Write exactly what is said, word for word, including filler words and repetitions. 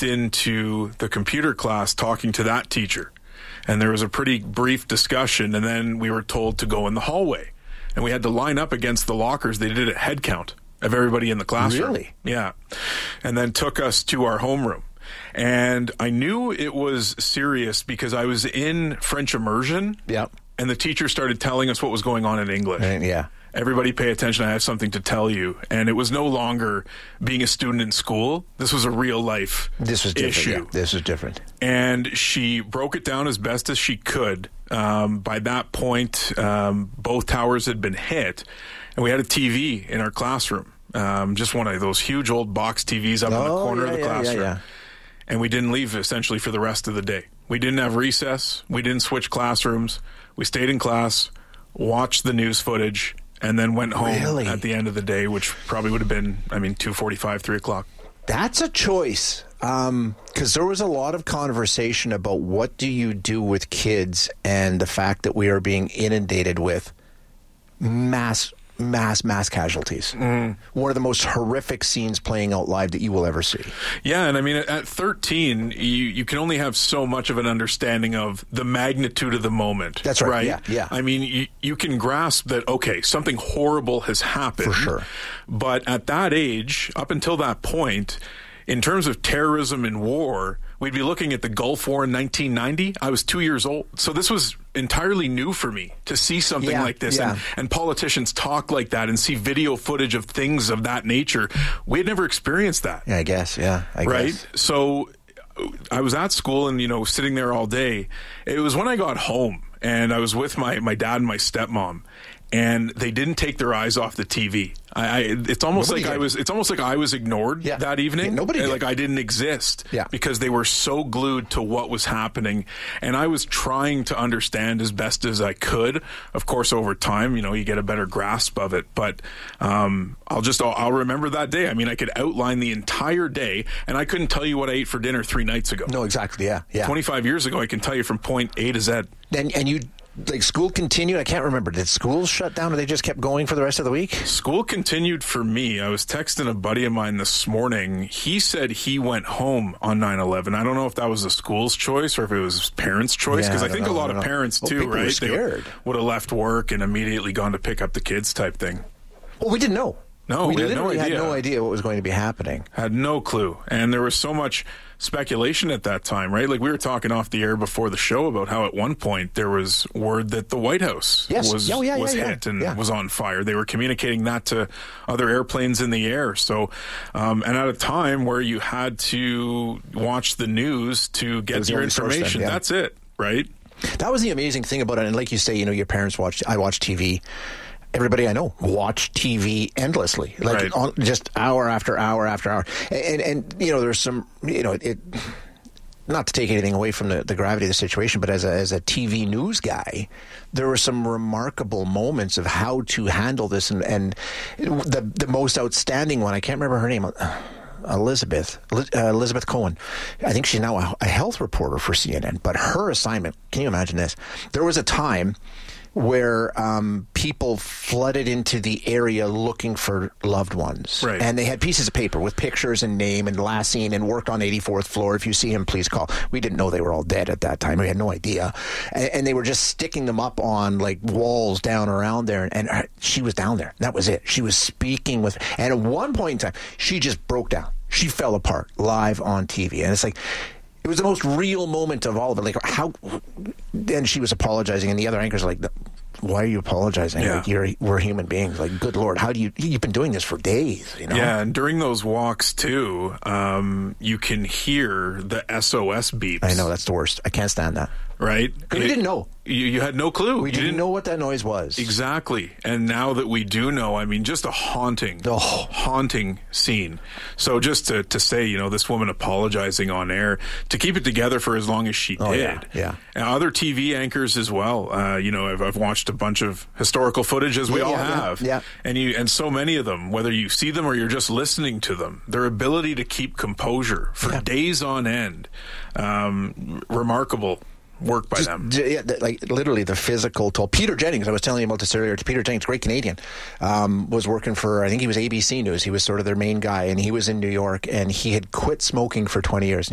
walked into the computer class talking to that teacher. And there was a pretty brief discussion, and then we were told to go in the hallway. And we had to line up against the lockers. They did a head count of everybody in the classroom. Really? Yeah. And then took us to our homeroom. And I knew it was serious because I was in French immersion. Yep. And the teacher started telling us what was going on in English. And, yeah. Everybody pay attention. I have something to tell you. And it was no longer being a student in school. This was a real life this was different, issue. Yeah, this was different. And she broke it down as best as she could. Um, by that point, um, both towers had been hit. And we had a T V in our classroom. Um, just one of those huge old box T Vs up oh, in the corner yeah, of the yeah, classroom. Yeah, yeah. And we didn't leave essentially for the rest of the day. We didn't have recess. We didn't switch classrooms. We stayed in class, watched the news footage, and then went home Really? at the end of the day, which probably would have been, I mean, two forty-five, three o'clock. That's a choice, because um, there was a lot of conversation about what do you do with kids and the fact that we are being inundated with mass, mass, mass casualties. Mm. One of the most horrific scenes playing out live that you will ever see. Yeah, and I mean, at thirteen, you, you can only have so much of an understanding of the magnitude of the moment. That's right, right? yeah, yeah. I mean, you, you can grasp that, okay, something horrible has happened. For sure. But at that age, up until that point, in terms of terrorism and war, we'd be looking at the Gulf War in nineteen ninety. I was two years old. So this was entirely new for me to see something yeah, like this yeah. and, and politicians talk like that and see video footage of things of that nature. We had never experienced that. Yeah, I guess. Yeah, I right? guess. So I was at school and, you know, sitting there all day. It was when I got home and I was with my, my dad and my stepmom. And they didn't take their eyes off the T V. I, I it's almost Nobody like did. I was. It's almost like I was ignored Yeah. that evening. Yeah, nobody did. Like I didn't exist. Yeah. Because they were so glued to what was happening, and I was trying to understand as best as I could. Of course, over time, you know, you get a better grasp of it. But um, I'll just I'll, I'll remember that day. I mean, I could outline the entire day, and I couldn't tell you what I ate for dinner three nights ago. No, exactly. Yeah, yeah. twenty-five years ago, I can tell you from point A to Z. And and you. Like school continued? I can't remember. Did schools shut down or they just kept going for the rest of the week? School continued for me. I was texting a buddy of mine this morning. He said he went home on nine eleven. I don't know if that was the school's choice or if it was his parents' choice, because Yeah, I, I think know, a lot I of know. parents Well, too, people were right? They scared. would have left work and immediately gone to pick up the kids type thing. Well, we didn't know. No, we we had no literally idea. had no idea what was going to be happening. Had no clue. And there was so much speculation at that time, right? Like we were talking off the air before the show about how at one point there was word that the White House Yes. was, Oh, yeah, was yeah, hit yeah. and Yeah. was on fire. They were communicating that to other airplanes in the air. So, um, and at a time where you had to watch the news to It get was the your only source then, information, yeah. that's it, right? That was the amazing thing about it. And like you say, you know, your parents watched, I watched T V. Everybody I know watched T V endlessly, like Right. on, just hour after hour after hour. And, and, and, you know, there's some, you know, it, not to take anything away from the, the gravity of the situation, but as a, as a T V news guy, there were some remarkable moments of how to handle this. And, and the, the most outstanding one, I can't remember her name. Elizabeth uh, Elizabeth Cohen. I think she's now a, a health reporter for C N N. But her assignment, can you imagine this? There was a time where um, people flooded into the area looking for loved ones. Right. And they had pieces of paper with pictures and name and last seen and worked on eighty-fourth floor. If you see him, please call. We didn't know they were all dead at that time. We had no idea. And, and they were just sticking them up on like walls down around there. And, and her, she was down there. That was it. She was speaking with, and at one point in time, she just broke down. She fell apart live on T V. And it's like, it was the most real moment of all of it. Like, how, and she was apologizing, and the other anchors are like, why are you apologizing? Yeah. Like, you're, we're human beings. Like, good Lord, how do you, you've been doing this for days, you know? Yeah, and during those walks, too, um, you can hear the S O S beeps. I know, that's the worst. I can't stand that. Right? We It- didn't know. You, you had no clue. We You didn't know what that noise was. Exactly. And now that we do know, I mean, just a haunting, Oh. haunting scene. So just to, to say, you know, this woman apologizing on air, to keep it together for as long as she Oh, did. yeah, yeah. And other T V anchors as well. Uh, you know, I've, I've watched a bunch of historical footage, as we Yeah, all yeah, yeah, have. yeah. And you, and so many of them, whether you see them or you're just listening to them, their ability to keep composure for Yeah. days on end, um, remarkable work by Just, them. d- yeah, th- like literally the physical toll. Peter Jennings, I was telling you about this earlier. Peter Jennings, great Canadian, um, was working for, I think he was A B C News. He was sort of their main guy, and he was in New York, and he had quit smoking for twenty years.